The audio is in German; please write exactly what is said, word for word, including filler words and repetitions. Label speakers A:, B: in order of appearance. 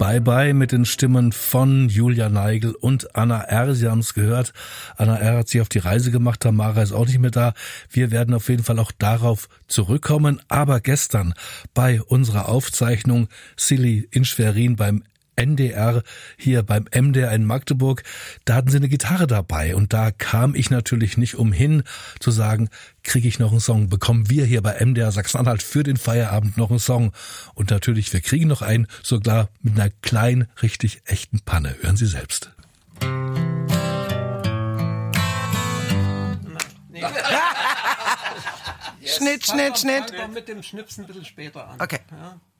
A: Bye Bye mit den Stimmen von Julia Neigel und Anna R. Sie haben es gehört. Anna R. hat sich auf die Reise gemacht, Tamara ist auch nicht mehr da. Wir werden auf jeden Fall auch darauf zurückkommen. Aber gestern bei unserer Aufzeichnung Silly in Schwerin beim N D R, hier beim M D R in Magdeburg, da hatten sie eine Gitarre dabei und da kam ich natürlich nicht umhin zu sagen, kriege ich noch einen Song, bekommen wir hier bei M D R Sachsen-Anhalt für den Feierabend noch einen Song und natürlich, wir kriegen noch einen, sogar mit einer kleinen, richtig echten Panne. Hören Sie selbst.
B: Nee.
C: Schnitt, Schnitt, Schnitt.
B: Fang mit dem Schnipsen ein bisschen später an.
C: Okay.
B: Ja.